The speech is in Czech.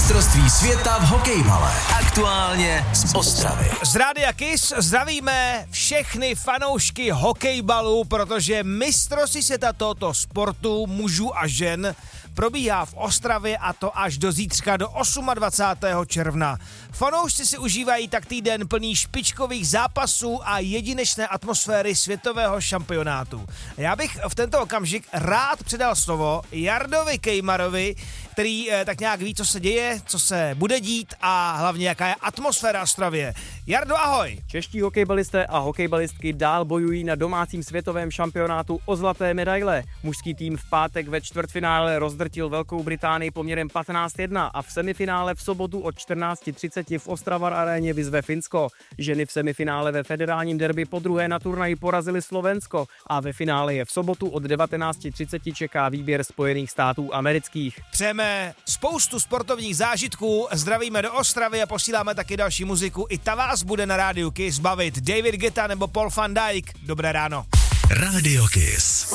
mistrovství světa v hokejbale. Aktuálně z Ostravy. Z Rádia Kiss zdravíme všechny fanoušky hokejbalu, protože mistrovství světa tohoto sportu mužů a žen probíhá v Ostravě, a to až do zítřka, do 28. června. Fanoušci si užívají tak týden plný špičkových zápasů a jedinečné atmosféry světového šampionátu. Já bych v tento okamžik rád předal slovo Jardovi Kejmarovi, který tak nějak ví, co se děje, co se bude dít a hlavně jaká je atmosféra v Ostravě. Jardo, ahoj! Čeští hokejbalisté a hokejbalistky dál bojují na domácím světovém šampionátu o zlaté medaile. Mužský tým v pátek ve čtvrtfinále rozdrtil Velkou Británii poměrem 15-1 a v semifinále v sobotu od 14:30 v Ostravar aréně vyzve Finsko. Ženy v semifinále ve federálním derby podruhé na turnaji porazily Slovensko a ve finále je v sobotu od 19:30 čeká výběr Spojených států amerických. Přejeme spoustu sportovních zážitků, zdravíme do Ostravy a posíláme taky další muziku. I ta vás bude na Rádiu Kiss bavit. David Guetta nebo Paul van Dijk. Dobré ráno. Rádio Kiss.